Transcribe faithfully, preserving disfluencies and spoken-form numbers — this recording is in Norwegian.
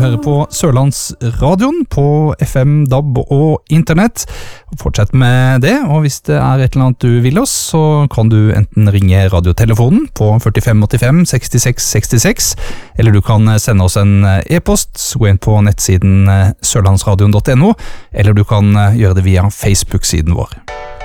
hører på Sørlandsradioen på F M, D A B og internett. Fortsett med det, og hvis det er et eller annet du vil oss, så kan du enten ringe radiotelefonen på førtifem åttifem sekstiseks sekstiseks, eller du kan sende oss en e-post, gå inn på nettsiden sørlandsradion punktum no, eller du kan gjøre det via Facebook-siden vår.